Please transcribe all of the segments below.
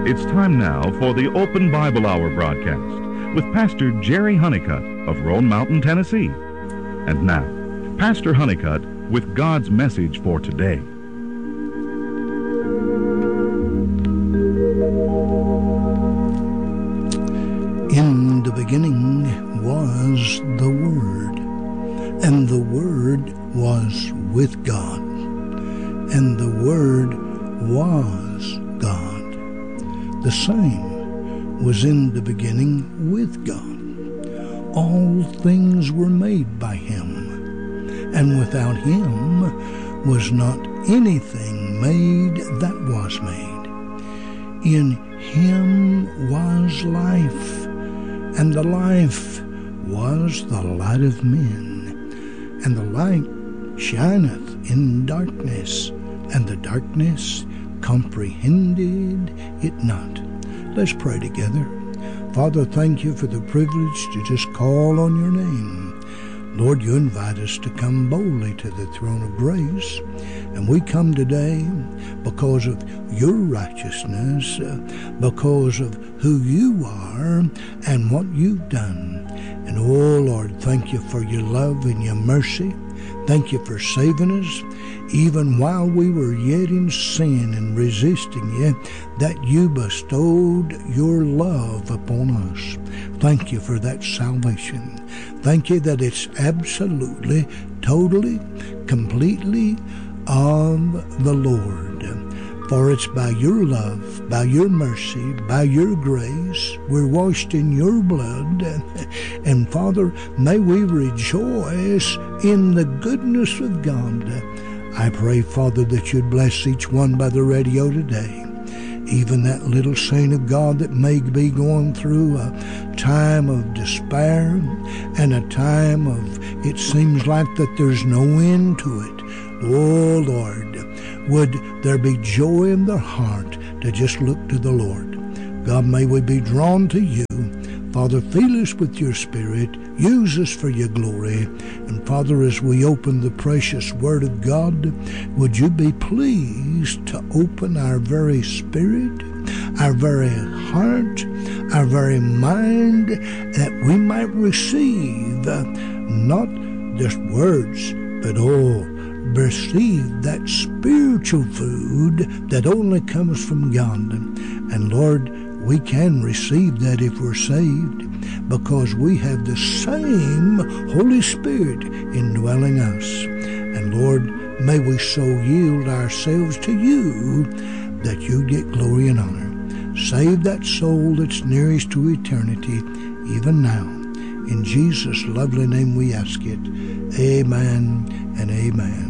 It's time now for the Open Bible Hour broadcast with Pastor Jerry Honeycutt of Roan Mountain, Tennessee. And now, Pastor Honeycutt with God's message for today. In the beginning was the Word, and the Word was with God, and the Word was God. The same was in the beginning with God. All things were made by Him, and without Him was not anything made that was made. In Him was life, and the life was the light of men. And the light shineth in darkness, and the darkness comprehended it not. Let's pray together. Father, thank you for the privilege to just call on your name. Lord, you invite us to come boldly to the throne of grace, and we come today because of your righteousness, because of who you are and what you've done. And oh Lord, thank you for your love and your mercy. Thank you for saving us, even while we were yet in sin and resisting you, that you bestowed your love upon us. Thank you for that salvation. Thank you that it's absolutely, totally, completely of the Lord. For it's by your love, by your mercy, by your grace, we're washed in your blood. And Father, may we rejoice in the goodness of God. I pray, Father, that you'd bless each one by the radio today. Even that little saint of God that may be going through a time of despair and a time of, it seems like that there's no end to it. Oh, Lord, would there be joy in their heart to just look to the Lord. God, may we be drawn to you. Father, fill us with your Spirit. Use us for your glory. And Father, as we open the precious Word of God, would you be pleased to open our very spirit, our very heart, our very mind, that we might receive not just words, but receive that spiritual food that only comes from God. And Lord, we can receive that if we're saved, because we have the same Holy Spirit indwelling us. And Lord, may we so yield ourselves to you that you get glory and honor. Save that soul that's nearest to eternity, even now. In Jesus' lovely name we ask it. Amen and amen.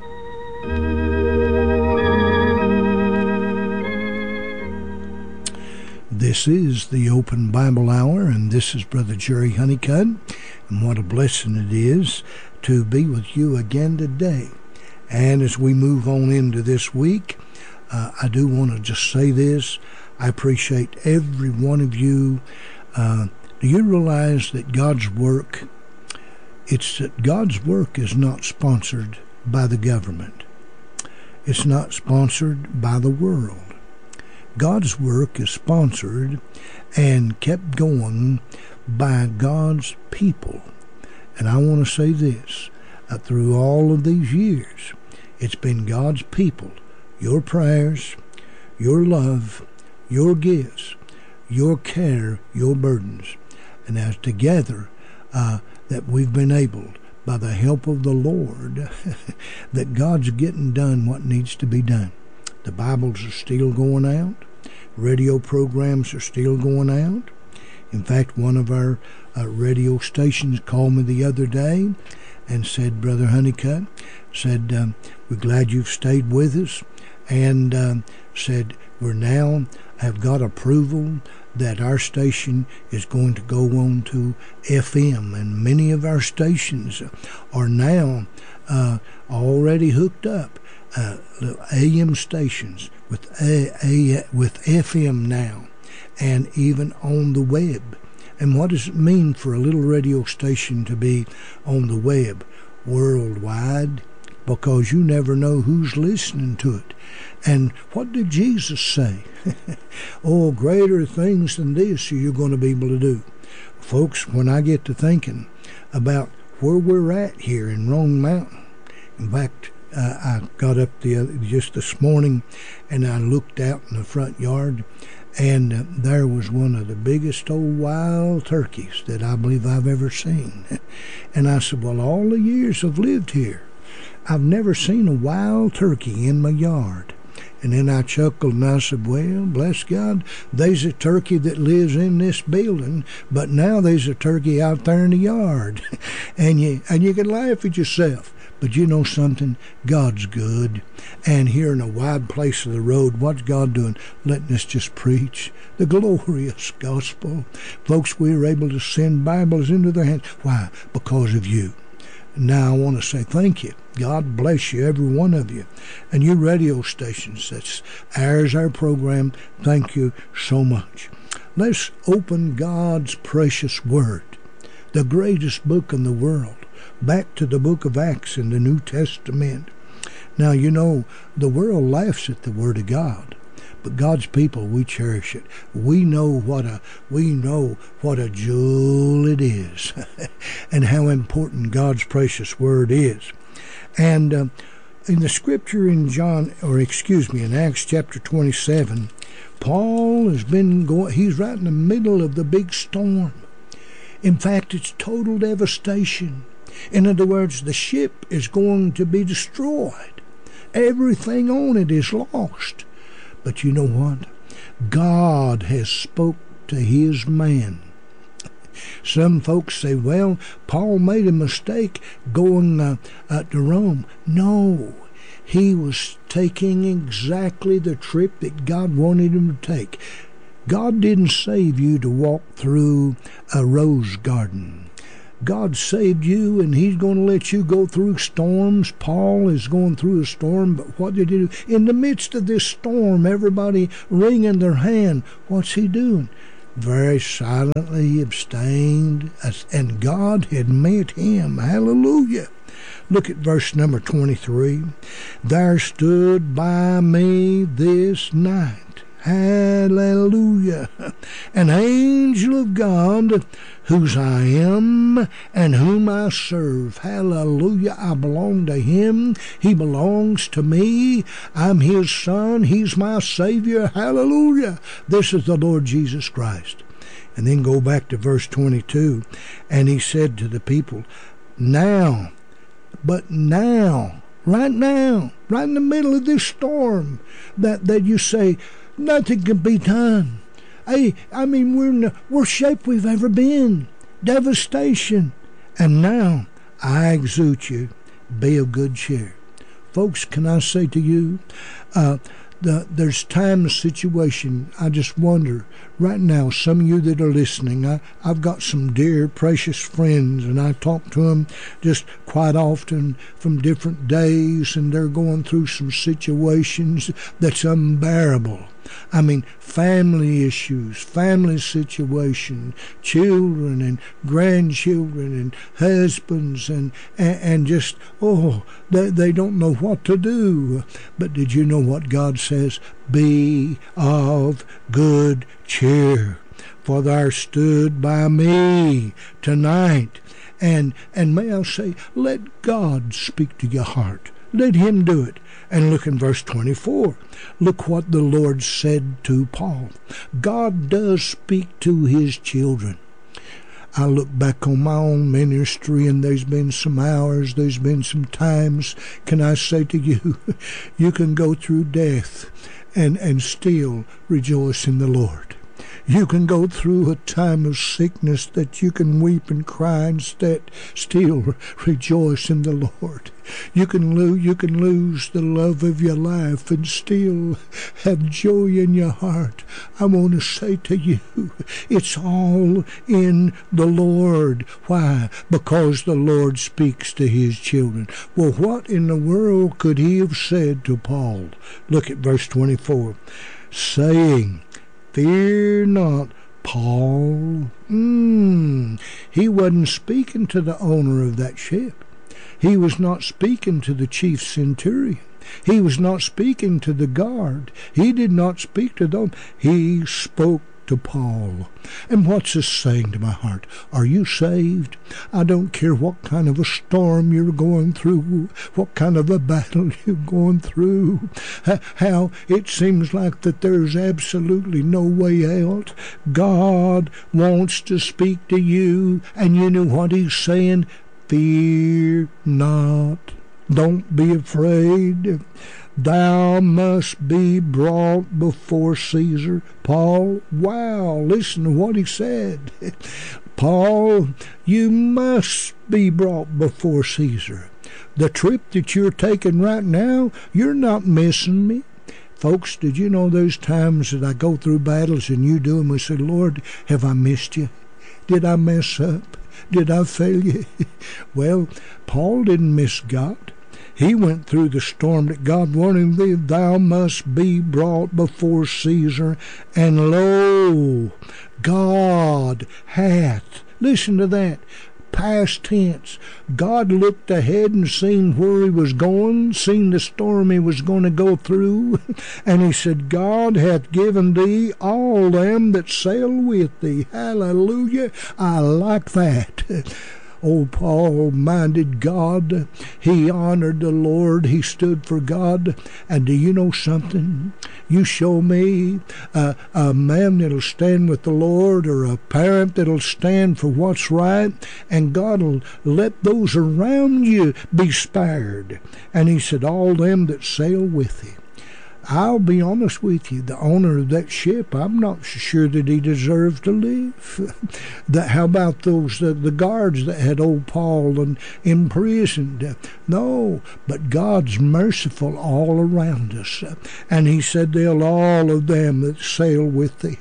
This is the Open Bible Hour, and this is Brother Jerry Honeycutt, and what a blessing it is to be with you again today. And as we move on into this week, I do want to just say this. I appreciate every one of you. Do you realize that God's work is not sponsored by the government? It's not sponsored by the world. God's work is sponsored and kept going by God's people. And I want to say this, through all of these years, it's been God's people, your prayers, your love, your gifts, your care, your burdens. And as together that we've been able, by the help of the Lord, that God's getting done what needs to be done. The Bibles are still going out. Radio programs are still going out. In fact, one of our radio stations called me the other day and said, Brother Honeycutt, said, we're glad you've stayed with us, and said, we're now have got approval that our station is going to go on to FM, and many of our stations are now already hooked up, AM stations with FM now, and even on the web. And what does it mean for a little radio station to be on the web? Worldwide, because you never know who's listening to it. And what did Jesus say? Oh, greater things than this are you going to be able to do. Folks, when I get to thinking about where we're at here in Roan Mountain, in fact, I got up just this morning and I looked out in the front yard, and there was one of the biggest old wild turkeys that I believe I've ever seen. And I said, well, all the years I've lived here, I've never seen a wild turkey in my yard. And then I chuckled and I said, well, bless God, there's a turkey that lives in this building, but now there's a turkey out there in the yard. and you can laugh at yourself. But you know something? God's good. And here in a wide place of the road, what's God doing? Letting us just preach the glorious gospel. Folks, we were able to send Bibles into their hands. Why? Because of you. Now I want to say thank you. God bless you, every one of you. And you radio stations, that's airs our program, thank you so much. Let's open God's precious Word, the greatest book in the world, back to the book of Acts in the New Testament. Now, you know, the world laughs at the Word of God, but God's people, we cherish it. We know what a jewel it is, and how important God's precious Word is. And in the scripture in Acts chapter 27, Paul has been he's right in the middle of the big storm. In fact, it's total devastation. In other words, the ship is going to be destroyed. Everything on it is lost. But you know what? God has spoke to his man. Some folks say, well, Paul made a mistake going to Rome. No, he was taking exactly the trip that God wanted him to take. God didn't save you to walk through a rose garden. God saved you, and he's going to let you go through storms. Paul is going through a storm, but what did he do? In the midst of this storm, everybody wringing their hand, what's he doing? Very silently abstained, and God had met him. Hallelujah. Look at verse number 23. There stood by me this night, hallelujah, an angel of God, whose I am and whom I serve. Hallelujah. I belong to him. He belongs to me. I'm his son. He's my Savior. Hallelujah. This is the Lord Jesus Christ. And then go back to verse 22. And he said to the people, now, right in the middle of this storm, that you say, nothing can be done. I mean, we're in the worst shape we've ever been. Devastation. And now, I exhort you, be of good cheer. Folks, can I say to you, there's time and situation. I just wonder, right now, some of you that are listening, I've got some dear, precious friends, and I talk to them just quite often from different days, and they're going through some situations that's unbearable. I mean, family issues, family situation, children and grandchildren and husbands and just, they don't know what to do. But did you know what God says? Be of good cheer, for thou stood by me tonight. And may I say, let God speak to your heart. Let him do it. And look in verse 24. Look what the Lord said to Paul. God does speak to his children. I look back on my own ministry, and there's been some hours, there's been some times, can I say to you, you can go through death and still rejoice in the Lord. You can go through a time of sickness that you can weep and cry and still rejoice in the Lord. You can lose the love of your life and still have joy in your heart. I want to say to you, it's all in the Lord. Why? Because the Lord speaks to his children. Well, what in the world could he have said to Paul? Look at verse 24. Saying, fear not, Paul. He wasn't speaking to the owner of that ship. He was not speaking to the chief centurion. He was not speaking to the guard. He did not speak to them. He spoke to Paul. And what's this saying to my heart? Are you saved? I don't care what kind of a storm you're going through, what kind of a battle you're going through, how it seems like that there's absolutely no way out. God wants to speak to you, and you know what he's saying? Fear not. Don't be afraid. Thou must be brought before Caesar. Paul, wow, listen to what he said. Paul, you must be brought before Caesar. The trip that you're taking right now, you're not missing me. Folks, did you know there's times that I go through battles and you do, and we say, Lord, have I missed you? Did I mess up? Did I fail you? Well, Paul didn't miss God. He went through the storm that God wanted him. Thou must be brought before Caesar, and lo, God hath. Listen to that. Past tense. God looked ahead and seen where he was going, seen the storm he was going to go through, and he said, God hath given thee all them that sail with thee. Hallelujah. I like that. Oh, Paul minded God. He honored the Lord. He stood for God. And do you know something? You show me a man that'll stand with the Lord, or a parent that'll stand for what's right, and God will let those around you be spared. And he said, all them that sail with thee. I'll be honest with you, the owner of that ship, I'm not sure that he deserves to live. How about those the guards that had old Paul imprisoned? No, but God's merciful all around us. And he said, they'll all of them that sail with thee.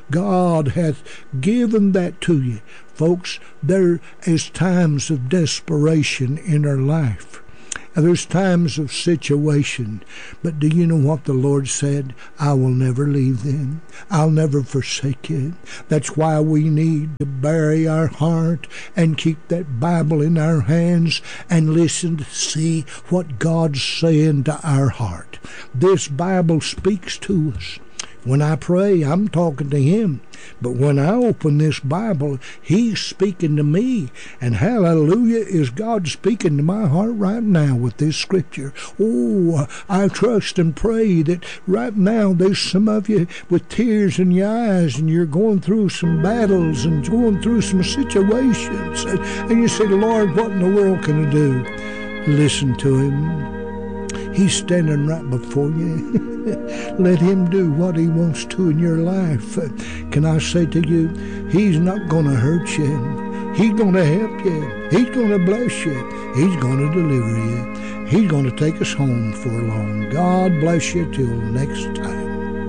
God hath given that to you. Folks, there is times of desperation in our life. There's times of situation, but do you know what the Lord said? I will never leave them. I'll never forsake you. That's why we need to bury our heart and keep that Bible in our hands and listen to see what God's saying to our heart. This Bible speaks to us. When I pray, I'm talking to him. But when I open this Bible, he's speaking to me. And hallelujah, is God speaking to my heart right now with this scripture. Oh, I trust and pray that right now there's some of you with tears in your eyes, and you're going through some battles and going through some situations. And you say, Lord, what in the world can I do? Listen to him. He's standing right before you. Let him do what he wants to in your life. Can I say to you, he's not going to hurt you. He's going to help you. He's going to bless you. He's going to deliver you. He's going to take us home for long. God bless you till next time.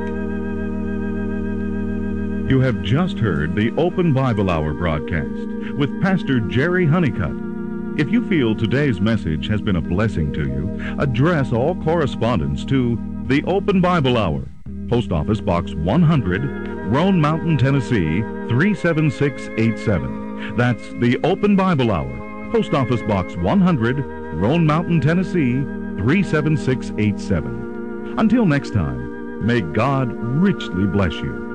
You have just heard the Open Bible Hour broadcast with Pastor Jerry Honeycutt. If you feel today's message has been a blessing to you, address all correspondence to the Open Bible Hour, Post Office Box 100, Roan Mountain, Tennessee 37687. That's the Open Bible Hour, Post Office Box 100, Roan Mountain, Tennessee 37687. Until next time, may God richly bless you.